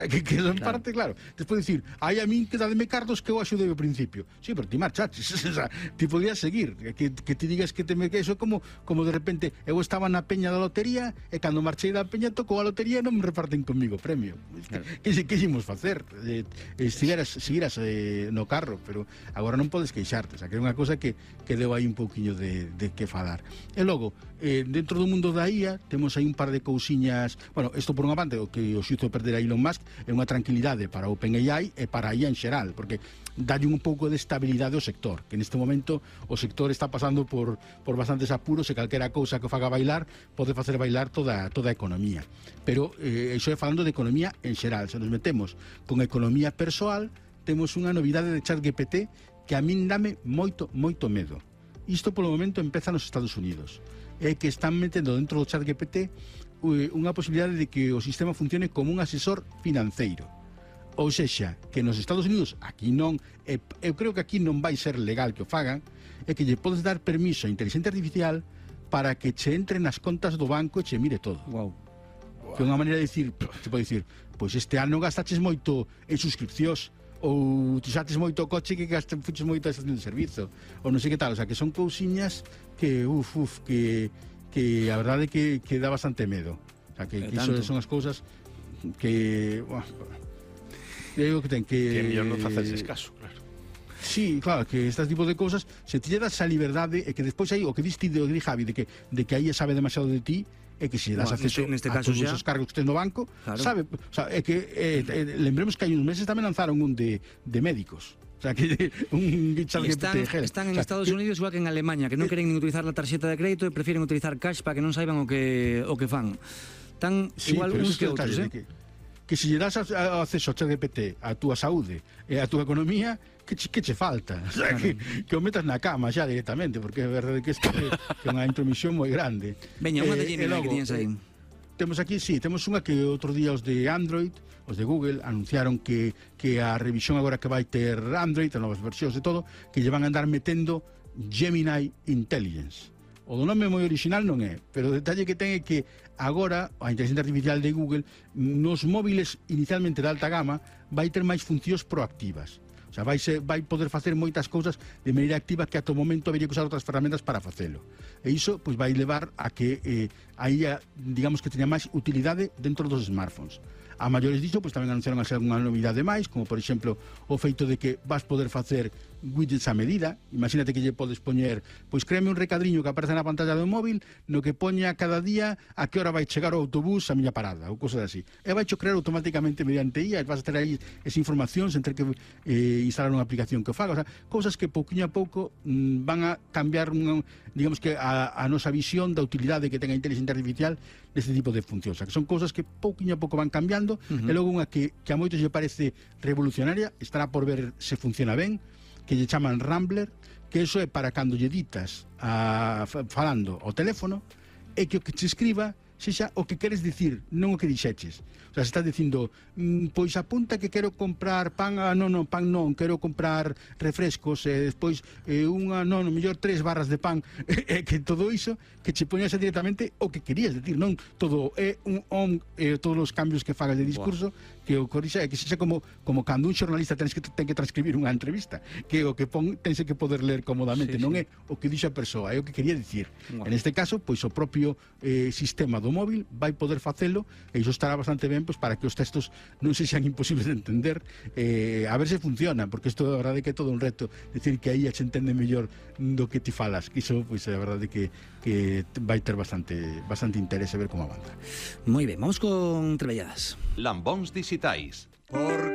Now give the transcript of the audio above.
Que son parte, claro. Despois dicir, hai a min que dademe cartos que eu axudei ao principio. Sí, pero ti marchaches. O sea, ti podías seguir. Que ti digas que te me... Eso como de repente, eu estaba na peña da lotería e cando marchei da peña tocou a lotería e non me reparten comigo premio. Que ímos facer? Seguiras no carro, pero agora non podes queixarte. O sea, que é unha cosa que deu aí un pouquiño de que falar. E logo, dentro do mundo da IA, temos aí un par de cousiñas... Bueno, isto por unha parte, o que o xuizo perder a Elon Musk é unha tranquilidade para OpenAI e para a IA en xeral, porque dalle un pouco de estabilidade ao sector, que neste momento o sector está pasando por bastantes apuros e calquera cousa que faga bailar pode facer bailar toda a economía. Pero iso é falando de economía en xeral. Se nos metemos con a economía persoal, temos unha novidade de ChatGPT que a min dame moito medo. Isto polo momento empeza nos Estados Unidos. É que están metendo dentro do ChatGPT unha posibilidade de que o sistema funcione como un asesor financeiro. Ou sexa, que nos Estados Unidos, aquí non, eu creo que aquí non vai ser legal que o fagan, é que lle podes dar permiso a inteligencia artificial para que che entre nas contas do banco e che mire todo. Wow. Que é unha maneira de dicir, te pode dicir, pois este ano gastaches moito en suscripcións, ou usaches moito o coche que fuches moito a estación de servizo, ou non sei que tal. O sea, que son cousiñas que, que a verdade é que dá bastante medo. O sea, que iso son as cousas que... digo que ten que... Que mellor non faceses caso, claro. Sí, claro, que este tipo de cousas se te das a liberdade e que despois aí o que diste de Javi de que aí sabe demasiado de ti e que se das acceso a todos os cargos que estés no banco, claro. Sabe, o sea, é que lembremos que hai uns meses tamén lanzaron un de médicos. O sea, que un están en Estados Unidos igual que en Alemania, que non queren nin utilizar a tarxeta de crédito e prefieren utilizar cash para que non saiban o que fan. Tan igual uns que outros, que se lle das acceso ao ChatGPT, a túa saúde e a túa economía, que che falta? O sea, que o metas na cama xa directamente, porque é verdade que é unha intromisión moi grande. Veña, unha de Gemini que tiñas aí. Temos aquí, sí, temos unha que outro día os de Android, os de Google, anunciaron que a revisión agora que vai ter Android, as novas versións de todo, que lle van a andar metendo Gemini Intelligence. O do nome moi original non é, pero o detalle que ten é que agora a inteligencia artificial de Google nos móviles inicialmente de alta gama vai ter máis funcións proactivas. O sea, vai poder facer moitas cousas de maneira activa que ata o momento habería que usar outras ferramentas para facelo. E iso pois vai levar a que aí digamos que teña máis utilidade dentro dos smartphones. A maiores disso, pois tamén anunciaron algunha novidade máis, como por exemplo o feito de que vas poder facer widgets a medida. Imagínate que lle podes poñer, pois créame un recadriño que aparece na pantalla do móvil no que poña cada día a que hora vai chegar o autobús a miña parada, ou cosas así. E vai cho crear automáticamente mediante IA, e vas a ter aí esa información sen ter que instalar unha aplicación que o faga. O sea, cousas que pouquinho a pouco van a cambiar digamos que a nosa visión da utilidade que ten a inteligencia artificial neste tipo de funcións. O sea, que son cousas que pouquinho a pouco van cambiando, e logo unha que a moitos lle parece revolucionaria, estará por ver se funciona ben, que lle chaman Rambler, que eso é para cando lle ditas falando ao teléfono, e que o que te escriba sexa o que queres dicir, non o que dixeches. O sea, se estás dicindo, pois apunta que quero comprar pan, pan non, quero comprar refrescos, e despois mellor 3 barras de pan, e que todo iso, que che poñase directamente o que querías decir, non todo todos os cambios que fagas de discurso, que o corrixa, que sexa como cando un xornalista ten que transcribir unha entrevista, que o que pon tense que poder ler cómodamente, non é o que dixe a persoa, é o que quería dicir. En este caso, pois o propio sistema do móvil vai poder facelo, e iso estará bastante ben pois para que os textos non sexan imposibles de entender, a ver se funciona, porque isto a verdade que é todo un reto, decir que aí se entende mellor do que ti falas, que iso pois a verdade que vai ter bastante interese ver como avanza. Moi ben, vamos con trebelladas. Lambóns dixitais.